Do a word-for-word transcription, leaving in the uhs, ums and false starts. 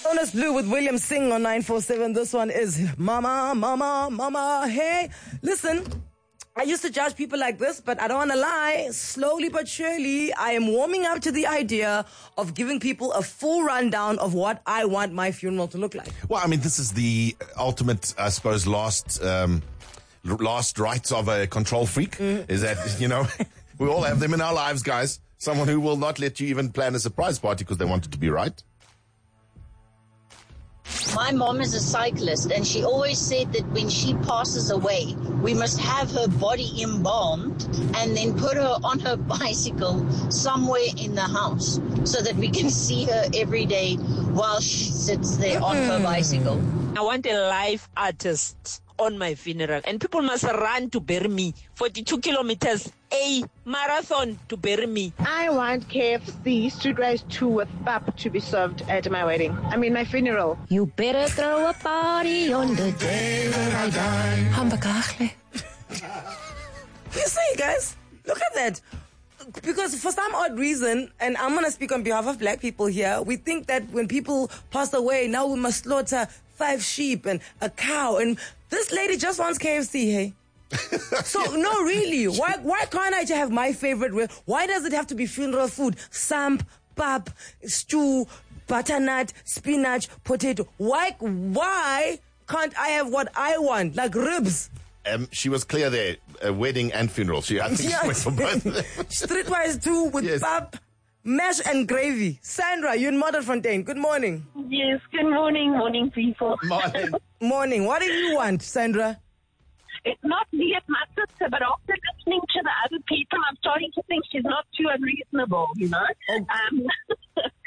Honest Blue with William Singh on nine four seven. This one is Mama, Mama, Mama. Hey, listen, I used to judge people like this, but I don't want to lie. Slowly but surely, I am warming up to the idea of giving people a full rundown of what I want my funeral to look like. Well, I mean, this is the ultimate, I suppose, last um, last rights of a control freak. Mm. Is that, you know, we all have them in our lives, guys. Someone who will not let you even plan a surprise party because they want it to be right. My mom is a cyclist, and she always said that when she passes away, we must have her body embalmed and then put her on her bicycle somewhere in the house so that we can see her every day while she sits there on her bicycle. I want a live artist on my funeral, and people must run to bury me. forty-two kilometers, a marathon to bury me. I want K F C street rice two with pap to be served at my wedding. I mean, my funeral. You better throw a party on the day that I die. Hambakachle. You see, guys, look at that. Because for some odd reason, and I'm going to speak on behalf of black people here, we think that when people pass away, now we must slaughter five sheep and a cow. And this lady just wants K F C, hey? So, no, really, why why can't I just have my favorite? Re- why does it have to be funeral food? Samp, pap, stew, butternut, spinach, potato. Why Why can't I have what I want, like ribs? Um, she was clear there, a wedding and funeral. She, I think Yeah. she went for both. Streetwise too with Yes. pap, mash and gravy. Sandra, you're in Modderfontein. Good morning. Yes, good morning, morning people. Morning. Morning. What do you want, Sandra? It's not me, it's my sister, but after listening to the other people, I'm starting to think she's not too unreasonable, you know? Oh. Um,